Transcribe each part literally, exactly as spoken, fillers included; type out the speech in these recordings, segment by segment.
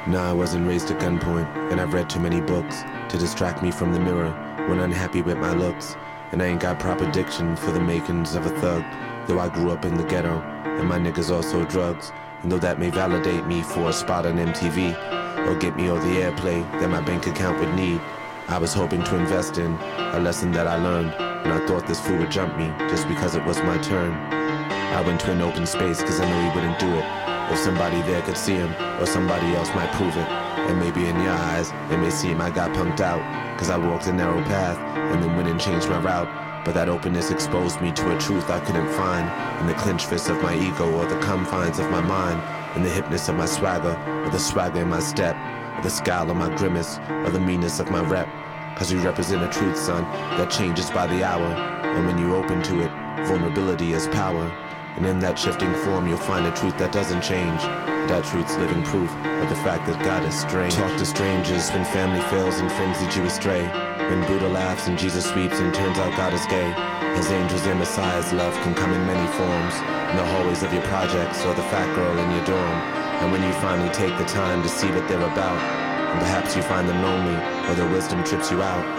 No, I wasn't raised at gunpoint, and I've read too many books to distract me from the mirror when unhappy with my looks. And I ain't got proper diction for the makings of a thug, though I grew up in the ghetto, and my niggas also drugs. And though that may validate me for a spot on M T V, or get me all the airplay that my bank account would need, I was hoping to invest in a lesson that I learned, and I thought this fool would jump me just because it was my turn. I went to an open space cause I knew he wouldn't do it. If somebody there could see him, or somebody else might prove it. And maybe in your eyes, it may seem I got punked out, cause I walked a narrow path, and then went and changed my route. But that openness exposed me to a truth I couldn't find in the clenched fists of my ego, or the confines of my mind, in the hipness of my swagger, or the swagger in my step, or the scowl of my grimace, or the meanness of my rep. Cause we represent a truth, son, that changes by the hour. And when you open to it, vulnerability is power. And in that shifting form, you'll find a truth that doesn't change. That truth's living proof of the fact that God is strange. Talk to strangers when family fails and friends lead you astray. When Buddha laughs and Jesus weeps and turns out God is gay. His angels and Messiah's love can come in many forms. In the hallways of your projects or the fat girl in your dorm. And when you finally take the time to see what they're about, and perhaps you find them lonely or their wisdom trips you out,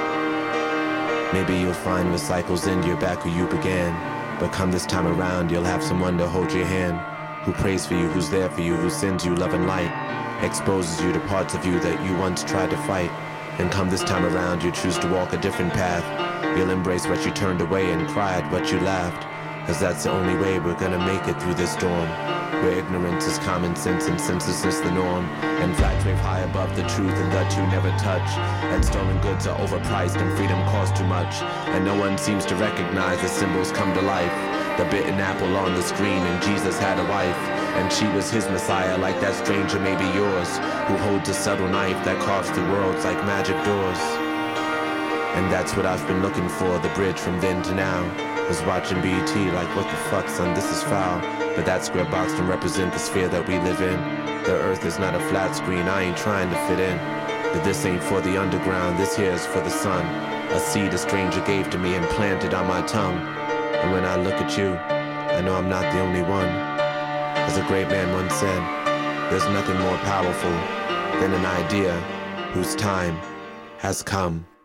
maybe you'll find what cycles into your back where you began. But come this time around, you'll have someone to hold your hand, who prays for you, who's there for you, who sends you love and light, exposes you to parts of you that you once tried to fight. And come this time around, you choose to walk a different path. You'll embrace what you turned away and cry at what you laughed, cause that's the only way we're gonna make it through this storm, where ignorance is common sense and senselessness the norm, and flags wave high above the truth and the two never touch, and stolen goods are overpriced and freedom costs too much, and no one seems to recognize the symbols come to life. The bitten apple on the screen, and Jesus had a wife, and she was his Messiah, like that stranger may be yours, who holds a subtle knife that carves through worlds like magic doors. And that's what I've been looking for, the bridge from then to now. Was watching B E T like, what the fuck, son, this is foul. But that square box don't represent the sphere that we live in. The earth is not a flat screen, I ain't trying to fit in. But this ain't for the underground, this here is for the sun. A seed a stranger gave to me and planted on my tongue. And when I look at you, I know I'm not the only one. As a great man once said, there's nothing more powerful than an idea whose time has come.